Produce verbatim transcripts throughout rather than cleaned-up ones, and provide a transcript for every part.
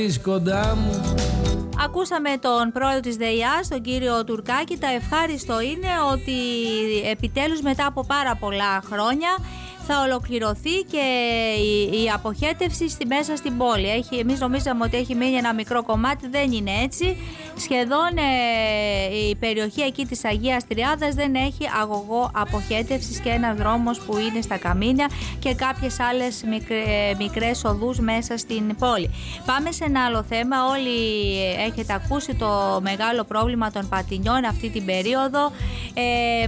κοντά μου. Ακούσαμε τον πρόεδρο της ΔΕΙΑΣ, τον κύριο Τουρκάκη. Τα ευχάριστο είναι ότι επιτέλους μετά από πάρα πολλά χρόνια θα ολοκληρωθεί και η, η αποχέτευση στη, μέσα στην πόλη. Έχει, εμείς νομίζαμε ότι έχει μείνει ένα μικρό κομμάτι, δεν είναι έτσι. Σχεδόν ε, η περιοχή εκεί της Αγίας Τριάδας δεν έχει αγωγό αποχέτευσης και ένας δρόμος που είναι στα Καμίνια και κάποιες άλλες μικρέ, μικρές οδούς μέσα στην πόλη. Πάμε σε ένα άλλο θέμα. Όλοι έχετε ακούσει το μεγάλο πρόβλημα των πατινιών αυτή την περίοδο. Ε,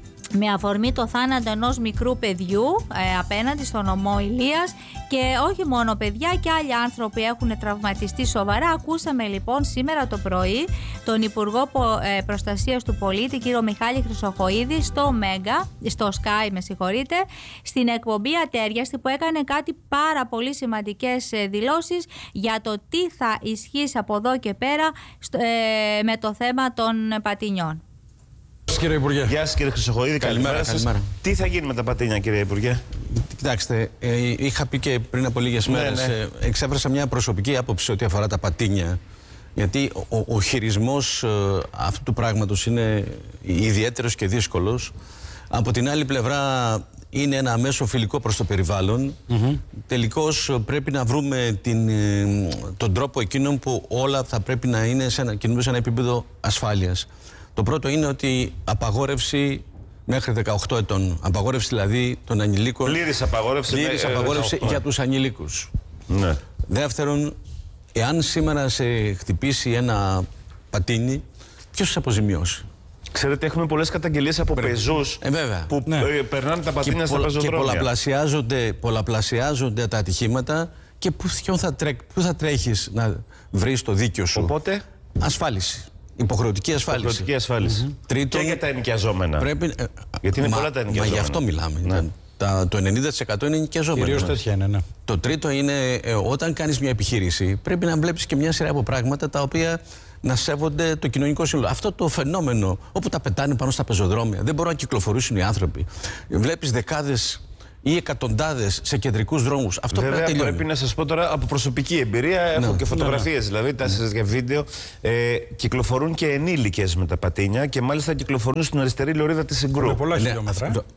με αφορμή το θάνατο ενός μικρού παιδιού ε, απέναντι στον νομό Ηλίας, και όχι μόνο παιδιά και άλλοι άνθρωποι έχουν τραυματιστεί σοβαρά. Ακούσαμε λοιπόν σήμερα το πρωί τον Υπουργό ε, Προστασίας του Πολίτη, κύριο Μιχάλη Χρυσοχοΐδη, στο Μέγκα, στο Sky με συγχωρείτε, στην εκπομπή Ατέριαστη, που έκανε κάτι πάρα πολύ σημαντικές ε, δηλώσεις για το τι θα ισχύσει από εδώ και πέρα στο, ε, με το θέμα των πατινιών. Κύριε Υπουργέ. Γεια σας κύριε Χρυσοχοΐδη, καλημέρα, καλημέρα σας. Τι θα γίνει με τα πατίνια, κύριε Υπουργέ? Κοιτάξτε, ε, είχα πει και πριν από λίγες ναι, μέρες, ναι. Ε, εξέφρασα μια προσωπική άποψη ό,τι αφορά τα πατίνια. Γιατί ο, ο χειρισμός ε, αυτού του πράγματος είναι ιδιαίτερος και δύσκολος. Από την άλλη πλευρά είναι ένα μέσο φιλικό προς το περιβάλλον. Mm-hmm. Τελικώς πρέπει να βρούμε την, τον τρόπο εκείνον που όλα θα πρέπει να είναι σε ένα, κινούνται σε ένα επίπεδο ασφάλειας. Το πρώτο είναι ότι απαγόρευση μέχρι δεκαοκτώ ετών. Απαγόρευση δηλαδή των ανηλίκων. Πλήρης απαγόρευση, πλήρης με, απαγόρευση δεκαοκτώ για τους ανηλίκους. Ναι. Δεύτερον, εάν σήμερα σε χτυπήσει ένα πατίνι, ποιος θα αποζημιώσει? Ξέρετε, έχουμε πολλές καταγγελίες από Πρέπει. πεζούς ε, βέβαια. που ναι. περνάνε τα πατίνια στα πεζοδρόμια. Και πολλαπλασιάζονται, πολλαπλασιάζονται τα ατυχήματα και πού θα, τρέ, θα τρέχεις να βρεις το δίκιο σου? Οπότε, ασφάλιση. Υποχρεωτική ασφάλιση. Υποχρεωτική ασφάλιση. Mm-hmm. Τρίτον, και για τα ενοικιαζόμενα. Πρέπει, Γιατί είναι μα, πολλά τα ενοικιαζόμενα. Μα γι' αυτό μιλάμε. Ναι. Τα, το ενενήντα τοις εκατό είναι ενοικιαζόμενα. Κυρίως τέτοια είναι, ναι. Το τρίτο είναι ε, όταν κάνεις μια επιχείρηση, πρέπει να βλέπεις και μια σειρά από πράγματα τα οποία να σέβονται το κοινωνικό σύνολο. Αυτό το φαινόμενο όπου τα πετάνε πάνω στα πεζοδρόμια, δεν μπορούν να κυκλοφορήσουν οι άνθρωποι. Βλέπεις δεκάδες ή εκατοντάδες σε κεντρικούς δρόμους. Αυτό Βέβαια, πρέπει, πρέπει να σας πω τώρα από προσωπική εμπειρία. Έχω ναι, και φωτογραφίες ναι, ναι. δηλαδή, τάσσερις για βίντεο. Ε, κυκλοφορούν και ενήλικες με τα πατίνια και μάλιστα κυκλοφορούν στην αριστερή λωρίδα της Συγκρού. Με πολλά χιλιόμετρα. Ναι,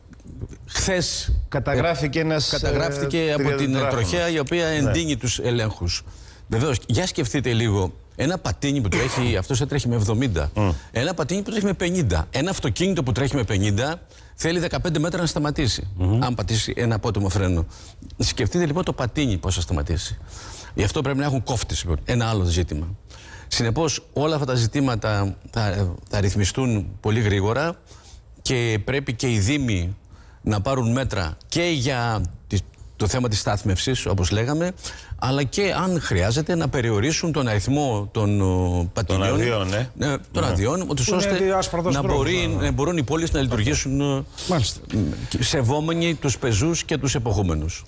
χθες καταγράφηκε ένας. Καταγράφηκε ε, από την τροχέα η οποία εντείνει ναι. τους ελέγχους. Βεβαίως, για σκεφτείτε λίγο. Ένα πατίνι που τρέχει, αυτός θα τρέχει με εβδομήντα. Mm. Ένα πατίνι που τρέχει με πενήντα. Ένα αυτοκίνητο που τρέχει με πενήντα θέλει δεκαπέντε μέτρα να σταματήσει. Mm-hmm. Αν πατήσει ένα απότομο φρένο. Σκεφτείτε λοιπόν το πατίνι πώς θα σταματήσει. Γι' αυτό πρέπει να έχουν κόφτες. Ένα άλλο ζήτημα. Συνεπώς, όλα αυτά τα ζητήματα θα, θα ρυθμιστούν πολύ γρήγορα και πρέπει και οι δήμοι να πάρουν μέτρα και για το θέμα της στάθμευσης, όπως λέγαμε, αλλά και αν χρειάζεται να περιορίσουν τον αριθμό των πατινιών, των αδειών, ναι. Ναι, των ναι. αδειών, ώστε να, μπορεί, να μπορούν οι πόλεις να λειτουργήσουν Μάλιστα. σεβόμενοι τους πεζούς και τους εποχούμενους.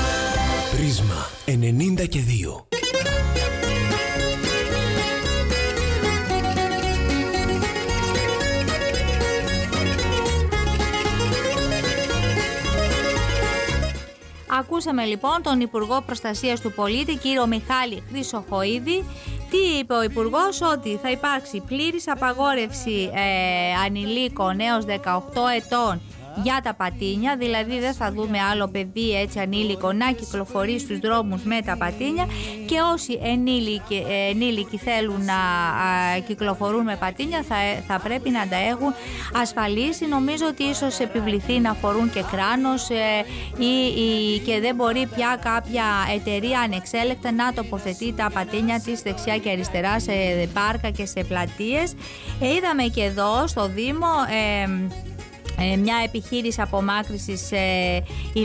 Πρίσμα ενενήντα και δύο. Ακούσαμε λοιπόν τον Υπουργό Προστασίας του Πολίτη, κύριο Μιχάλη Χρυσοχοΐδη. Τι είπε ο Υπουργός? Ότι θα υπάρξει πλήρης απαγόρευση ε, ανηλίκων έως δεκαοκτώ ετών για τα πατίνια, δηλαδή δεν θα δούμε άλλο παιδί έτσι ανήλικο να κυκλοφορεί στους δρόμους με τα πατίνια, και όσοι ενήλικοι, ενήλικοι θέλουν να α, κυκλοφορούν με πατίνια θα, θα πρέπει να τα έχουν ασφαλίσει. Νομίζω ότι ίσως επιβληθεί να φορούν και κράνος ε, ή, ή, και δεν μπορεί πια κάποια εταιρεία ανεξέλεκτα να τοποθετεί τα πατίνια της δεξιά και αριστερά σε πάρκα και σε πλατείες. Ε, είδαμε και εδώ στο Δήμο ε, μια επιχείρηση απομάκρυσης ε,